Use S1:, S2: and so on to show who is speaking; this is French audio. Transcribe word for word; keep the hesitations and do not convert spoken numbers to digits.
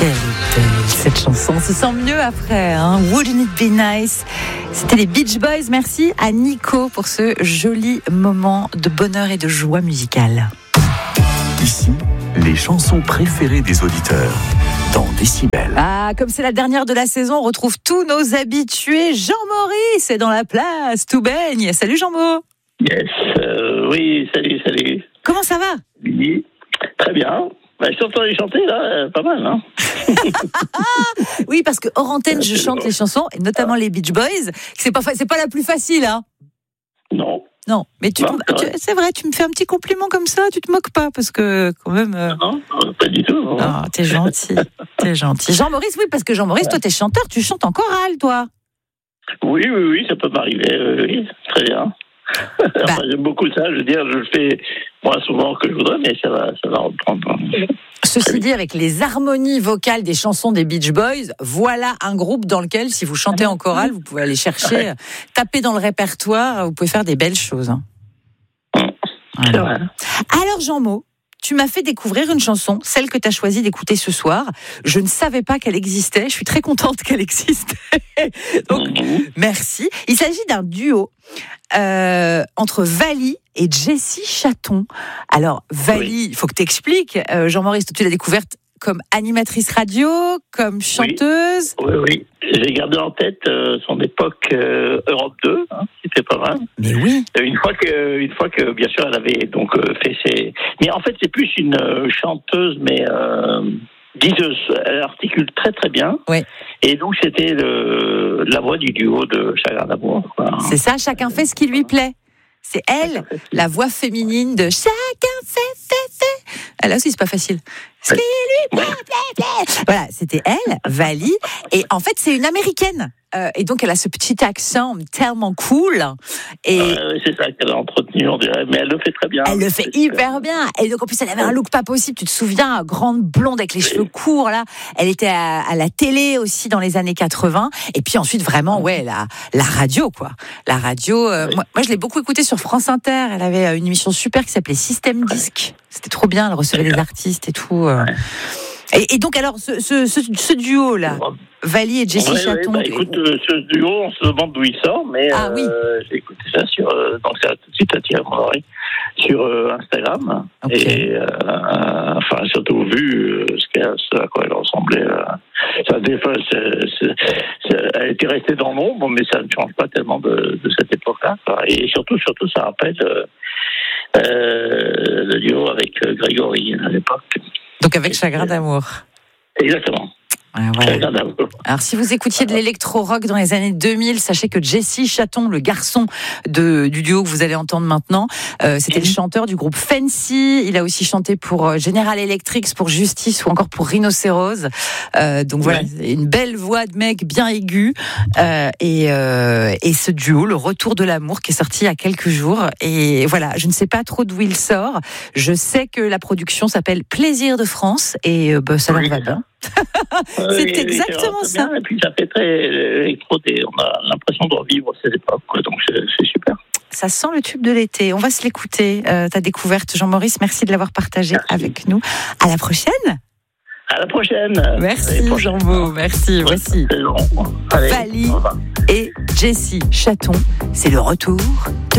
S1: Elle est belle, cette chanson. On se sent mieux après, hein. Wouldn't it be nice? C'était les Beach Boys. Merci à Nico pour ce joli moment de bonheur et de joie musicale.
S2: Ici, les chansons préférées des auditeurs dans Décibel.
S1: Ah, comme c'est la dernière de la saison, on retrouve tous nos habitués. Jean-Maurice est dans la place, tout baigne. Salut Jean-Mo.
S3: Yes, euh, oui, salut, salut.
S1: Comment ça va?
S3: Oui, très bien. Bah, je t'entends les chanter là, euh, pas mal, hein.
S1: Oui, parce que hors antenne, je chante les chansons, et notamment les Beach Boys. C'est pas, fa- c'est pas la plus facile, hein.
S3: Non.
S1: Non, mais tu,
S3: Non,
S1: te- tu- c'est vrai, tu me fais un petit compliment comme ça, tu te moques pas, parce que quand même. euh,
S3: Non, euh, pas du tout. Non.
S1: Ah, t'es gentil, t'es gentil. Jean-Maurice, oui, parce que Jean-Maurice, toi, t'es chanteur, tu chantes en chorale, toi.
S3: Oui, oui, oui, ça peut m'arriver, euh, oui, très bien. Enfin, j'aime beaucoup ça, je veux dire, je le fais moins souvent que je voudrais, mais ça va, ça va reprendre.
S1: Ceci dit, avec les harmonies vocales des chansons des Beach Boys, voilà un groupe dans lequel, si vous chantez en chorale, vous pouvez aller chercher, taper dans le répertoire, vous pouvez faire des belles choses. hein.
S3: C'est vrai.
S1: Alors, Jean-Mo, tu m'as fait découvrir une chanson, celle que tu as choisi d'écouter ce soir. Je ne savais pas qu'elle existait. Je suis très contente qu'elle existe. Donc,
S3: Mhm.
S1: merci. Il s'agit d'un duo euh, entre Vali et Jessie Chaton. Alors, Vali, il faut que tu expliques. Euh, Jean-Maurice, toi, tu l'as découverte comme animatrice radio, comme chanteuse.
S3: Oui, oui. J'ai gardé en tête euh, son époque euh, Europe deux, hein, c'était pas mal.
S1: Mais oui.
S3: Une fois que, une fois que, bien sûr, elle avait donc euh, fait ses. Mais en fait, c'est plus une euh, chanteuse, mais euh, diseuse. Elle articule très très bien.
S1: Ouais.
S3: Et donc, c'était le, la voix du duo de Chagrin d'amour. quoi.
S1: C'est ça, chacun fait ce qui lui plaît. C'est elle, la voix féminine de chacun fait, fait, fait. Ah, là aussi, c'est pas facile. Ce qui lui plaît, plaît, plaît. Voilà, c'était elle, Vali. Et en fait, c'est une américaine. Euh, et donc, elle a ce petit accent tellement cool. Et
S3: Euh, c'est ça qu'elle a entretenu, on dirait. Mais elle le fait très bien.
S1: elle le fait
S3: C'est super.
S1: hyper bien. Et donc, en plus, elle avait un look pas possible. Tu te souviens, grande blonde avec les cheveux courts, là. Elle était à, à la télé aussi dans les années quatre-vingts. Et puis ensuite, vraiment, ouais, la, la radio, quoi. La radio, euh,
S3: Oui.
S1: moi, moi, je l'ai beaucoup écoutée sur France Inter. Elle avait euh, une émission super qui s'appelait Système Disque. C'était trop bien. Elle recevait les artistes et tout. euh.
S3: Ouais.
S1: Et, et donc, alors, ce, ce, ce, ce duo-là, Vali et Jessie
S3: Ouais, ouais,
S1: Chaton.
S3: bah, écoute, euh, ce duo, on se demande d'où il sort, mais
S1: Ah,
S3: euh,
S1: oui.
S3: j'ai écouté ça sur, euh, donc ça a tout de suite attiré mon oreille, sur euh, Instagram,
S1: Ok.
S3: et euh, enfin surtout vu euh, ce, qu'elle- ce à quoi elle ressemblait. Euh, ça, des fois, c'est- c'est- c'est- elle était restée dans l'ombre, mais ça ne change pas tellement de, de cette époque-là. quoi. Et surtout, surtout, ça rappelle euh, euh, le duo avec euh, Grégory à l'époque.
S1: Donc, avec Chagrin d'amour.
S3: Exactement.
S1: Ouais, voilà.
S3: Chagrin d'amour.
S1: Alors, si vous écoutiez de l'électro-rock dans les années deux mille, sachez que Jessie Chaton, le garçon de, du duo que vous allez entendre maintenant, euh, c'était le chanteur du groupe Fancy. Il a aussi chanté pour euh, General Electric, pour Justice ou encore pour Rhinocéros. Euh, donc voilà,
S3: Ouais.
S1: une belle voix de mec bien aiguë. Euh, et, euh, et ce duo, Le Retour de l'amour, qui est sorti il y a quelques jours. Et voilà, je ne sais pas trop d'où il sort. Je sais que la production s'appelle Plaisir de France et euh, bah, ça leur
S3: Oui,
S1: va
S3: c'est ça.
S1: bien.
S3: Oui,
S1: C'est
S3: oui,
S1: exactement
S3: c'est
S1: ça.
S3: bien, et puis ça fait très électro, et on a l'impression de revivre ces époques, quoi, donc c'est, c'est super.
S1: Ça sent le tube de l'été. On va se l'écouter. Euh, ta découverte, Jean-Maurice, merci de l'avoir partagé
S3: Merci.
S1: avec nous. À la prochaine.
S3: À la prochaine.
S1: Merci
S3: À la prochaine.
S1: Jean-Mo. Merci.
S3: Bonne
S1: Voici
S3: saison. Allez,
S1: Vali
S3: au revoir.
S1: et Jessie Chaton. C'est le retour de